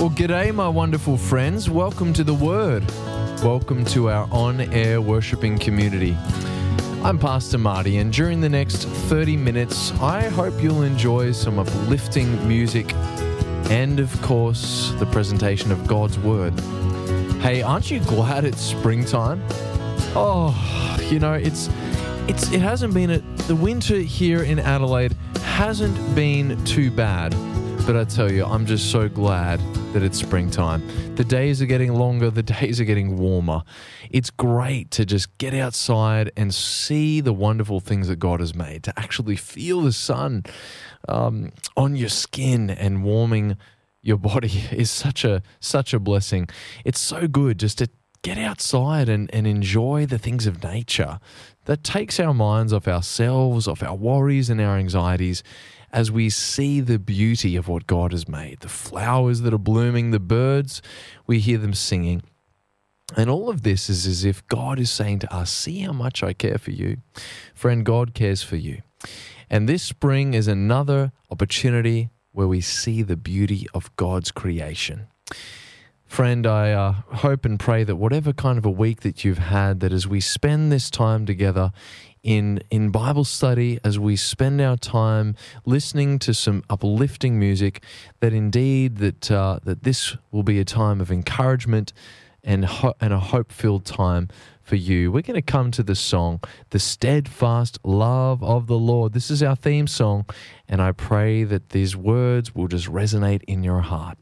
Well, g'day, my wonderful friends. Welcome to The Word. Welcome to our on-air worshiping community. I'm Pastor Marty, and during the next 30 minutes, I hope you'll enjoy some uplifting music and, of course, the presentation of God's Word. Hey, aren't you glad it's springtime? Oh, you know, it hasn't been the winter here in Adelaide hasn't been too bad. But I tell you, I'm just so glad that it's springtime. The days are getting longer, the days are getting warmer. It's great to just get outside and see the wonderful things that God has made, to actually feel the sun on your skin and warming your body is such a blessing. It's so good just to get outside and enjoy the things of nature. That takes our minds off ourselves, off our worries and our anxieties, as we see the beauty of what God has made. The flowers that are blooming, the birds, we hear them singing. And all of this is as if God is saying to us, see how much I care for you. Friend, God cares for you. And this spring is another opportunity where we see the beauty of God's creation. Friend, I hope and pray that whatever kind of a week that you've had, that as we spend this time together in Bible study, as we spend our time listening to some uplifting music, that indeed that this will be a time of encouragement and a hope-filled time for you. We're going to come to the song, The Steadfast Love of the Lord. This is our theme song, and I pray that these words will just resonate in your heart.